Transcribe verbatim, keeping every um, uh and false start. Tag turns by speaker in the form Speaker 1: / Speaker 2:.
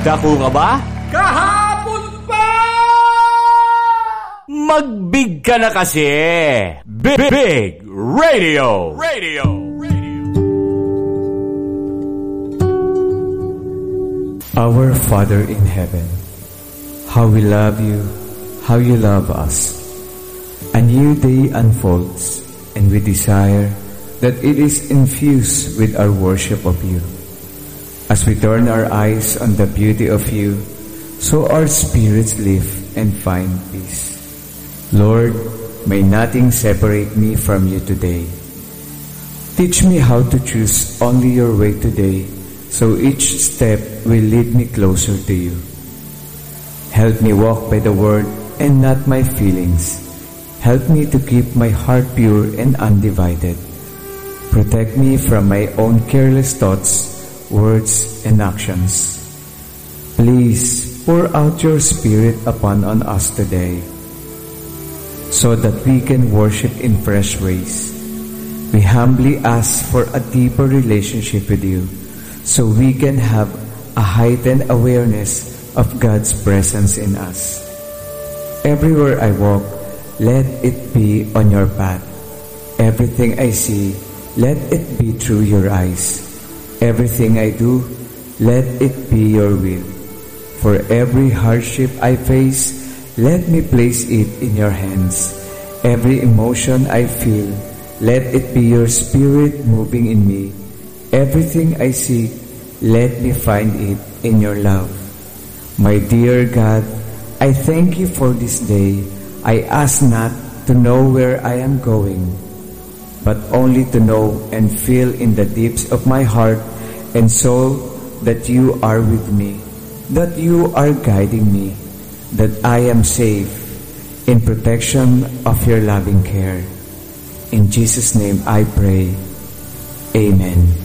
Speaker 1: Dako ka ba?
Speaker 2: Kahapon pa!
Speaker 1: Magbig ka na kasi! Big, Big Radio! Radio!
Speaker 3: Our Father in heaven, how we love you, how you love us. A new day unfolds, and we desire that it is infused with our worship of you. As we turn our eyes on the beauty of you, so our spirits live and find peace. Lord, may nothing separate me from you today. Teach me how to choose only your way today, so each step will lead me closer to you. Help me walk by the word and not my feelings. Help me to keep my heart pure and undivided. Protect me from my own careless thoughts, words, and actions. Please pour out your Spirit upon on us today, so that we can worship in fresh ways. We humbly ask for a deeper relationship with you, so we can have a heightened awareness of God's presence in us. Everywhere I walk, let it be on your path. Everything I see, let it be through your eyes. Everything I do, let it be your will. For every hardship I face, let me place it in your hands. Every emotion I feel, let it be your Spirit moving in me. Everything I seek, let me find it in your love. My dear God, I thank you for this day. I ask not to know where I am going, but only to know and feel in the depths of my heart and soul that you are with me, that you are guiding me, that I am safe in protection of your loving care. In Jesus' name I pray. Amen.